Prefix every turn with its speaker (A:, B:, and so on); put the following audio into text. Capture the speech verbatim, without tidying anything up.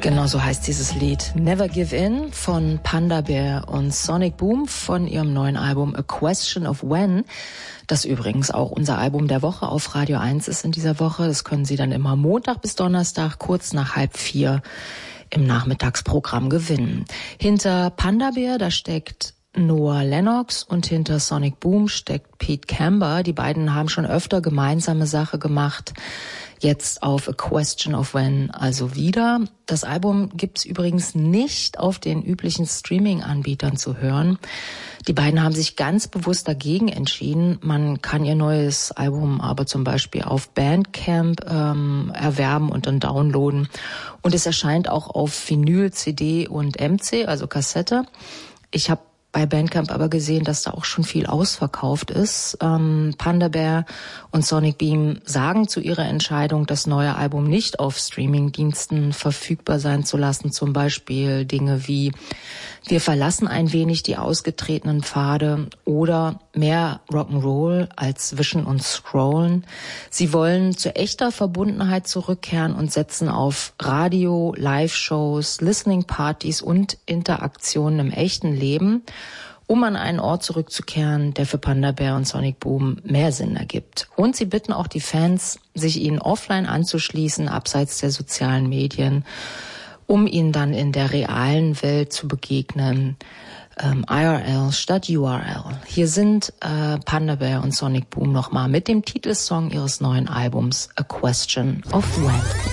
A: Genau so heißt dieses Lied. Never Give In von Panda Bear und Sonic Boom von ihrem neuen Album A Question of When, das übrigens auch unser Album der Woche auf Radio eins ist in dieser Woche. Das können Sie dann immer Montag bis Donnerstag kurz nach halb vier im Nachmittagsprogramm gewinnen. Hinter Panda Bear, da steckt Noah Lennox und hinter Sonic Boom steckt Pete Camber. Die beiden haben schon öfter gemeinsame Sache gemacht. Jetzt auf A Question of When also wieder. Das Album gibt's übrigens nicht auf den üblichen Streaming-Anbietern zu hören. Die beiden haben sich ganz bewusst dagegen entschieden. Man kann ihr neues Album aber zum Beispiel auf Bandcamp ähm, erwerben und dann downloaden. Und es erscheint auch auf Vinyl, C D und M C, also Kassette. Ich habe bei Bandcamp aber gesehen, dass da auch schon viel ausverkauft ist. Ähm, Panda Bear und Sonic Boom sagen zu ihrer Entscheidung, das neue Album nicht auf Streamingdiensten verfügbar sein zu lassen. Zum Beispiel Dinge wie: Wir verlassen ein wenig die ausgetretenen Pfade oder mehr Rock'n'Roll als Wischen und Scrollen. Sie wollen zu echter Verbundenheit zurückkehren und setzen auf Radio, Live-Shows, Listening-Partys und Interaktionen im echten Leben, um an einen Ort zurückzukehren, der für Panda Bear und Sonic Boom mehr Sinn ergibt. Und sie bitten auch die Fans, sich ihnen offline anzuschließen, abseits der sozialen Medien, um ihnen dann in der realen Welt zu begegnen. Ähm, I R L statt U R L. Hier sind äh, Panda Bear und Sonic Boom nochmal mit dem Titelsong ihres neuen Albums A Question of When.